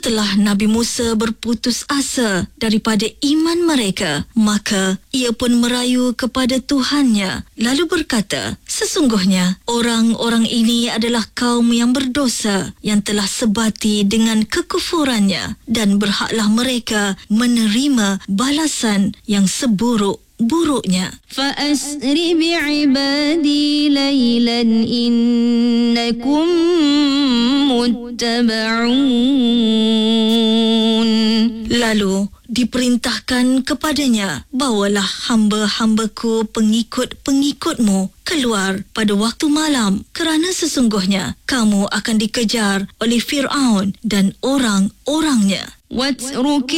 Setelah Nabi Musa berputus asa daripada iman mereka, maka ia pun merayu kepada Tuhannya, lalu berkata, sesungguhnya orang-orang ini adalah kaum yang berdosa, yang telah sebati dengan kekufurannya, dan berhaklah mereka menerima balasan yang seburuk-buruknya. فَأَسْرِ بِعِبَادِي لَيْلًا إِنَّكُمْ مُتَّبَعُونَ. Lalu diperintahkan kepadanya, bawalah hamba-hambaku pengikut-pengikutmu keluar pada waktu malam, kerana sesungguhnya kamu akan dikejar oleh Fir'aun dan orang-orangnya. وَاتْرُكِ